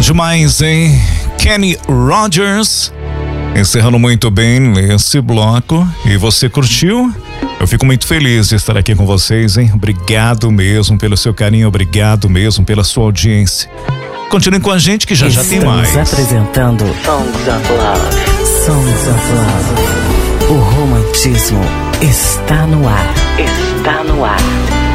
demais, hein? Kenny Rogers, encerrando muito bem esse bloco. E você curtiu? Eu fico muito feliz de estar aqui com vocês, hein? Obrigado mesmo pelo seu carinho, obrigado mesmo pela sua audiência. Continuem com a gente que já tem mais. Estamos apresentando Songs of Love. Songs of Love. O romantismo está no ar. Está no ar.